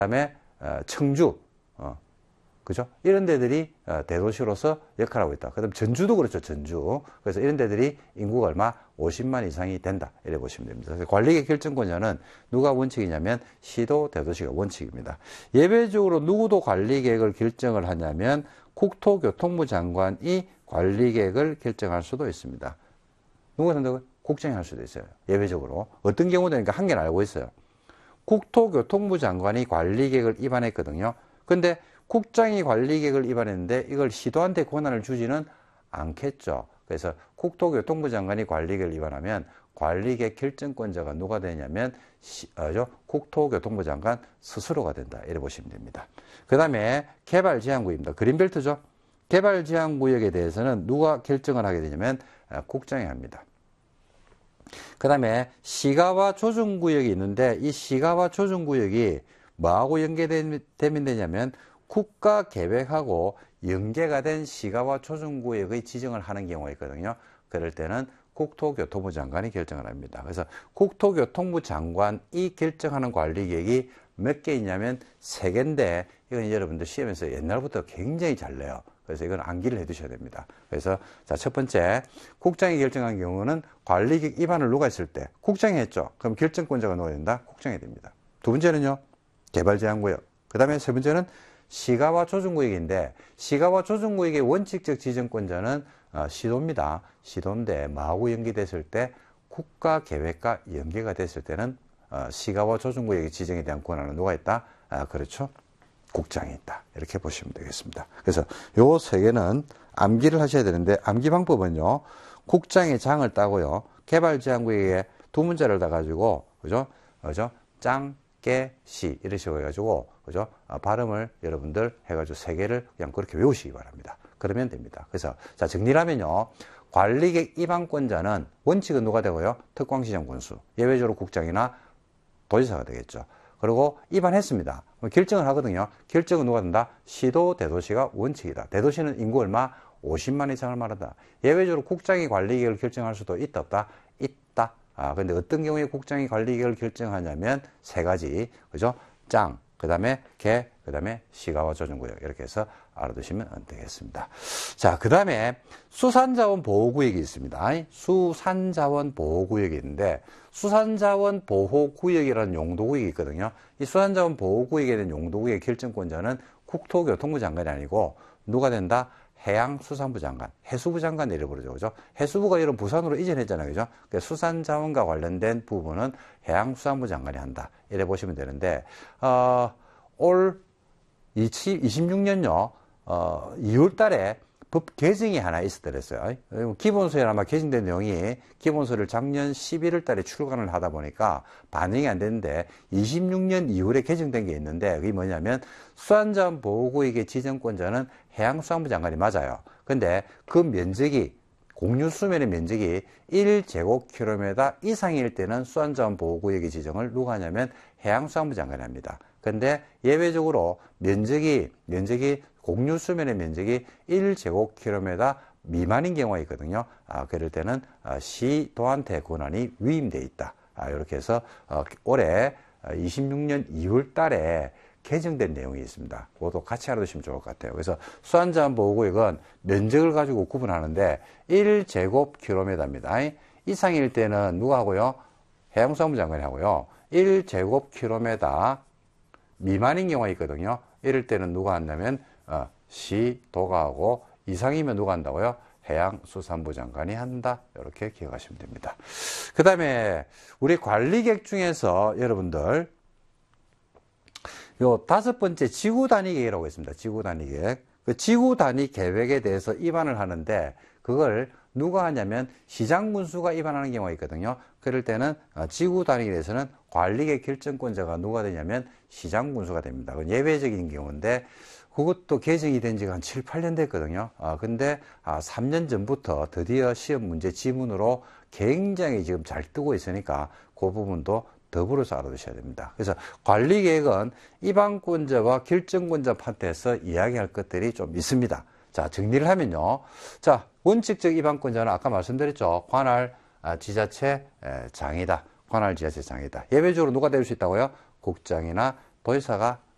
그다음에 청주, 그죠? 이런 데들이 대도시로서 역할을 하고 있다. 그다음 전주도 그렇죠, 전주. 그래서 이런 데들이 인구가 얼마? 50만 이상이 된다. 이래 보시면 됩니다. 그래서 관리계 결정권자는 누가 원칙이냐면 시도, 대도시가 원칙입니다. 예외적으로 누구도 관리계획을 결정을 하냐면 국토교통부 장관이 관리계획을 결정할 수도 있습니다. 누가 한다고요? 국장이 할 수도 있어요. 예외적으로. 어떤 경우도 한 개는 알고 있어요. 국토교통부 장관이 관리계획을 위반했거든요. 근데 국장이 관리계획을 위반했는데 이걸 시도한테 권한을 주지는 않겠죠. 그래서 국토교통부 장관이 관리계획을 위반하면 관리계획 결정권자가 누가 되냐면 국토교통부 장관 스스로가 된다. 이래 보시면 됩니다. 그 다음에 개발제한구역입니다. 그린벨트죠. 개발제한구역에 대해서는 누가 결정을 하게 되냐면 국장이 합니다. 그 다음에 시가와 조정구역이 있는데 이 시가와 조정구역이 뭐하고 연계되면 되냐면 국가계획하고 연계가 된 시가와 조정구역의 지정을 하는 경우가 있거든요. 그럴 때는 국토교통부 장관이 결정을 합니다. 그래서 국토교통부 장관이 결정하는 관리계획이 몇 개 있냐면 3개인데 이건 여러분들 시험에서 옛날부터 굉장히 잘 내요. 그래서 이건 암기를 해 두셔야 됩니다. 그래서 자, 첫 번째, 국장이 결정한 경우는 관리계획 위반을 누가 했을 때 국장이 했죠. 그럼 결정권자가 누가 된다? 국장이 됩니다. 두 번째는요, 개발제한구역. 그 다음에 세 번째는 시가와 조정구역인데 시가와 조정구역의 원칙적 지정권자는 시도입니다. 시도인데 뭐하고 연계됐을 때 국가계획과 연계가 됐을 때는 시가와 조정구역의 지정에 대한 권한은 누가 있다? 그렇죠. 국장이 있다. 이렇게 보시면 되겠습니다. 그래서 요 3개는 암기를 하셔야 되는데 암기 방법은요. 국장의 장을 따고요. 개발제한구역에 두 문자를 다 가지고 그죠? 짱, 깨, 시 이런 식으로 해가지고 그죠? 발음을 여러분들 해가지고 3개를 그냥 그렇게 외우시기 바랍니다. 그러면 됩니다. 그래서 자 정리를 하면요. 관리계획 위반권자는 원칙은 누가 되고요? 특광시장 군수, 예외적으로 국장이나 도지사가 되겠죠. 그리고 위반했습니다. 결정을 하거든요. 결정은 누가 된다? 시도, 대도시가 원칙이다. 대도시는 인구 얼마? 50만 이상을 말한다. 예외적으로 국장이 관리계획을 결정할 수도 있다, 없다? 있다. 근데 어떤 경우에 국장이 관리계획을 결정하냐면 3가지. 그죠? 짱, 그 다음에 개, 그 다음에 시가와 조정구역. 이렇게 해서 알아두시면 되겠습니다. 자, 그 다음에 수산자원 보호구역이 있습니다. 수산자원 보호구역이 있는데 수산자원 보호구역이라는 용도구역이 있거든요. 이 수산자원 보호구역에 대한 용도구역의 결정권자는 국토교통부 장관이 아니고 누가 된다? 해양수산부 장관, 해수부 장관 내려 부르죠. 그죠? 해수부가 이런 부산으로 이전했잖아요. 그죠? 수산자원과 관련된 부분은 해양수산부 장관이 한다. 이래 보시면 되는데, 올 26년요, 2월 달에 법 개정이 하나 있었더랬어요. 기본소에 아마 개정된 내용이 기본소를 작년 11월 달에 출간을 하다 보니까 반영이 안 됐는데 26년 2월에 개정된 게 있는데 그게 뭐냐면 수산자원 보호구역의 지정권자는 해양수산부 장관이 맞아요. 근데 그 면적이 공유 수면의 면적이 1제곱킬로미터 이상일 때는 수산자원 보호구역의 지정을 누가 하냐면 해양수산부 장관이 합니다. 근데 예외적으로 면적이 공유 수면의 면적이 1제곱킬로미터 미만인 경우가 있거든요. 그럴 때는 시도한테 권한이 위임돼 있다. 이렇게 해서 올해 26년 2월 달에 개정된 내용이 있습니다. 그것도 같이 알아두시면 좋을 것 같아요. 그래서 수산자원 보호구역은 면적을 가지고 구분하는데 1제곱킬로미터입니다. 이상일 때는 누가 하고요? 해양수산부 장관이 하고요. 1제곱킬로미터 미만인 경우가 있거든요. 이럴 때는 누가 한다면 시도가 하고 이상이면 누가 한다고요? 해양수산부 장관이 한다. 이렇게 기억하시면 됩니다. 그 다음에 우리 관리계획 중에서 여러분들 요 5번째 지구단위계획이라고 있습니다. 지구단위계획. 그 지구단위 계획에 대해서 위반을 하는데 그걸 누가 하냐면 시장군수가 위반하는 경우가 있거든요. 그럴 때는 지구단위에 대해서는 관리계획 결정권자가 누가 되냐면 시장군수가 됩니다. 그건 예외적인 경우인데 그것도 개정이 된 지가 한 7, 8년 됐거든요. 근데 3년 전부터 드디어 시험 문제 지문으로 굉장히 지금 잘 뜨고 있으니까 그 부분도 더불어서 알아두셔야 됩니다. 그래서 관리계획은 위반권자와 결정권자 파트에서 이야기할 것들이 좀 있습니다. 자, 정리를 하면요. 자, 원칙적 위반권자는 아까 말씀드렸죠. 관할 지자체 장이다. 관할 지자체 장이다. 예외적으로 누가 될 수 있다고요? 국장이나 도지사가